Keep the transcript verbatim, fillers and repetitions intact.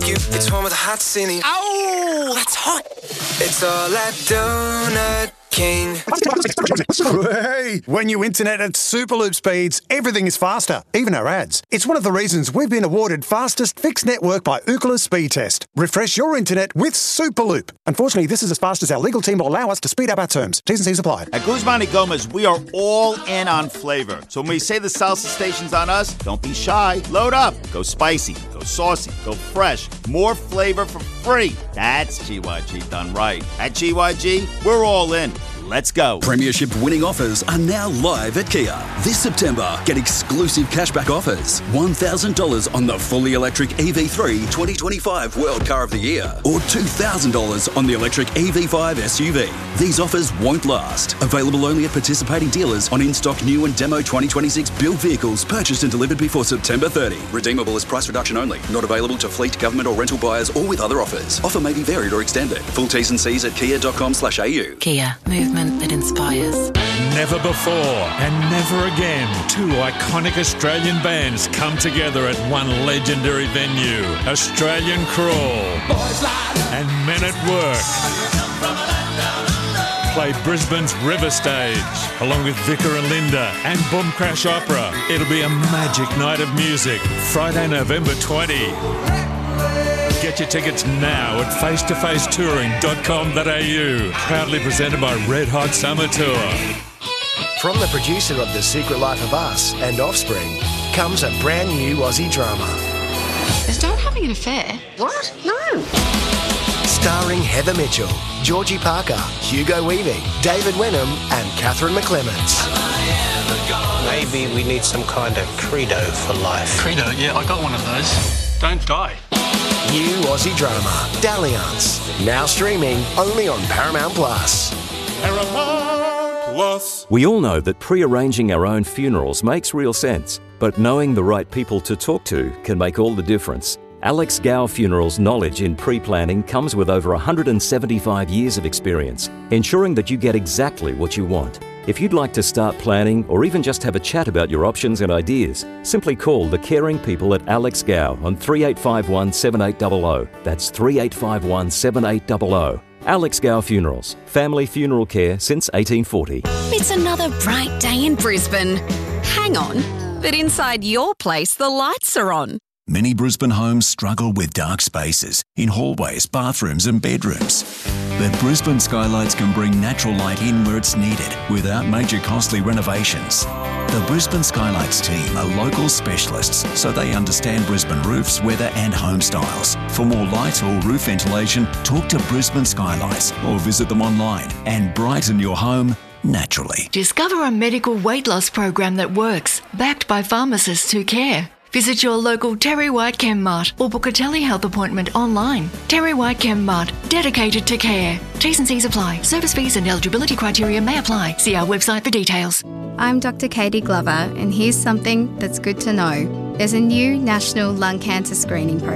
you. It's home of the hot cine. Oh, that's hot. It's all at Donut King. Hey, when you internet at Superloop speeds, everything is faster, even our ads. It's one of the reasons we've been awarded fastest fixed network by Ookla Speed Test. Refresh your internet with Superloop. Unfortunately, this is as fast as our legal team will allow us to speed up our terms. T's and C's apply. At Guzman y Gomez, we are all in on flavor. So when we say the salsa station's on us, don't be shy. Load up. Go spicy. Go saucy. Go fresh. More flavor for free. That's G Y G done right. At G Y G, we're all in. Let's go. Premiership winning offers are now live at Kia. This September, get exclusive cashback offers. one thousand dollars on the fully electric E V three twenty twenty-five World Car of the Year or two thousand dollars on the electric E V five S U V. These offers won't last. Available only at participating dealers on in-stock new and demo twenty twenty-six build vehicles purchased and delivered before September thirtieth. Redeemable as price reduction only. Not available to fleet, government or rental buyers or with other offers. Offer may be varied or extended. Full T's and C's at kia dot com slash a u. Kia. Movement that inspires. Never before and never again, two iconic Australian bands come together at one legendary venue. Australian Crawl and Men at Work play Brisbane's River Stage along with Vicar and Linda and Boom Crash Opera. It'll be a magic night of music. Friday, November twentieth. Get your tickets now at face to face touring dot com dot a u. Proudly presented by Red Hot Summer Tour. From the producer of The Secret Life of Us and Offspring comes a brand new Aussie drama. Is Dad having an affair? What? No. Starring Heather Mitchell, Georgie Parker, Hugo Weaving, David Wenham and Catherine McClements. Maybe we need some kind of credo for life. Credo? Yeah, I got one of those. Don't die. New Aussie drama, Dalliance. Now streaming only on Paramount Plus. Paramount Plus. We all know that pre-arranging our own funerals makes real sense, but knowing the right people to talk to can make all the difference. Alex Gow Funerals' knowledge in pre-planning comes with over one hundred seventy-five years of experience, ensuring that you get exactly what you want. If you'd like to start planning or even just have a chat about your options and ideas, simply call the caring people at Alex Gow on three eight five one, seven eight zero zero. That's three eight five one, seven eight zero zero. Alex Gow Funerals. Family funeral care since eighteen forty. It's another bright day in Brisbane. Hang on, but inside your place the lights are on. Many Brisbane homes struggle with dark spaces in hallways, bathrooms and bedrooms. But Brisbane Skylights can bring natural light in where it's needed without major costly renovations. The Brisbane Skylights team are local specialists, so they understand Brisbane roofs, weather and home styles. For more light or roof ventilation, talk to Brisbane Skylights or visit them online and brighten your home naturally. Discover a medical weight loss program that works, backed by pharmacists who care. Visit your local Terry White Chem Mart or book a telehealth appointment online. Terry White Chem Mart, dedicated to care. T's and C's apply. Service fees and eligibility criteria may apply. See our website for details. I'm Doctor Katie Glover, and here's something that's good to know. There's a new national lung cancer screening program.